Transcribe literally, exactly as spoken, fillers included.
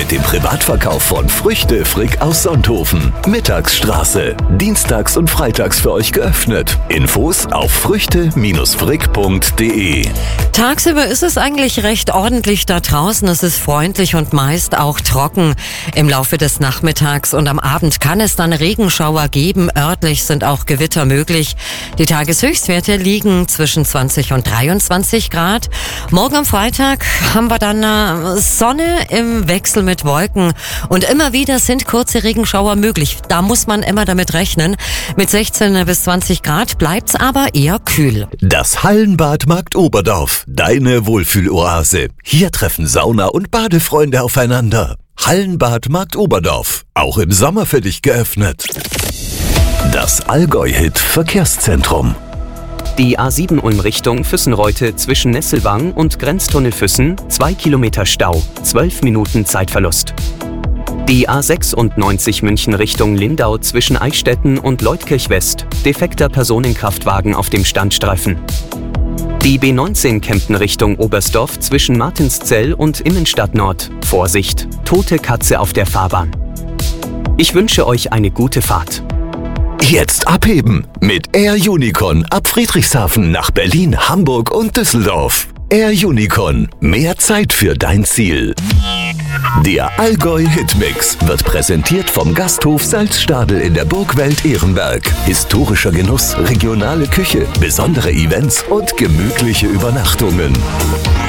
mit dem Privatverkauf von Früchte Frick aus Sonthofen. Mittagsstraße. Dienstags und freitags für euch geöffnet. Infos auf früchte frick punkt de. Tagsüber ist es eigentlich recht ordentlich da draußen. Es ist freundlich und meist auch trocken. Im Laufe des Nachmittags und am Abend kann es dann Regenschauer geben. Örtlich sind auch Gewitter möglich. Die Tageshöchstwerte liegen zwischen zwanzig und dreiundzwanzig Grad. Morgen am Freitag haben wir dann äh, Sonne im Wechsel mit Wolken. Und immer wieder sind kurze Regenschauer möglich. Da muss man immer damit rechnen. Mit sechzehn bis zwanzig Grad bleibt's aber eher kühl. Das Hallenbad Markt Oberdorf. Deine Wohlfühloase. Hier treffen Sauna- und Badefreunde aufeinander. Hallenbad Markt Oberdorf. Auch im Sommer für dich geöffnet. Das Allgäu-Hit Verkehrszentrum. Die A sieben Ulm Richtung Füssenreute zwischen Nesselwang und Grenztunnel Füssen, zwei Kilometer Stau, zwölf Minuten Zeitverlust. Die A sechsundneunzig München Richtung Lindau zwischen Eichstätten und Leutkirch West, defekter Personenkraftwagen auf dem Standstreifen. Die B neunzehn Kempten Richtung Oberstdorf zwischen Martinszell und Innenstadt Nord, Vorsicht, tote Katze auf der Fahrbahn. Ich wünsche euch eine gute Fahrt. Jetzt abheben mit Air Unicorn ab Friedrichshafen nach Berlin, Hamburg und Düsseldorf. Air Unicorn, mehr Zeit für dein Ziel. Der Allgäu Hitmix wird präsentiert vom Gasthof Salzstadel in der Burgwelt Ehrenberg. Historischer Genuss, regionale Küche, besondere Events und gemütliche Übernachtungen.